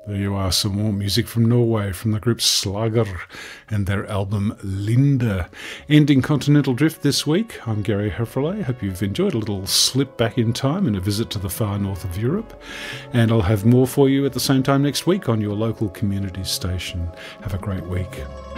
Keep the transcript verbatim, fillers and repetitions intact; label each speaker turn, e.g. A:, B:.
A: There you are, some more music from Norway, from the group Slager and their album Linda. Ending Continental Drift this week, I'm Gary Hefferley. Hope you've enjoyed a little slip back in time and a visit to the far north of Europe. And I'll have more for you at the same time next week on your local community station. Have a great week.